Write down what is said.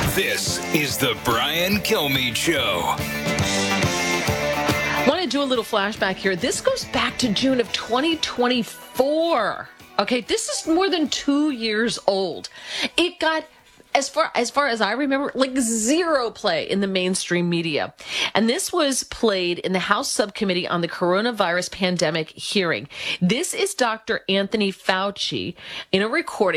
This is the Brian Kilmeade Show. I want to do a little flashback here. This goes back to June of 2024. Okay, this is more than 2 years old. It got, as far as I remember, like zero play in the mainstream media. And this was played in the House Subcommittee on the Coronavirus Pandemic hearing. This is Dr. Anthony Fauci in a recording.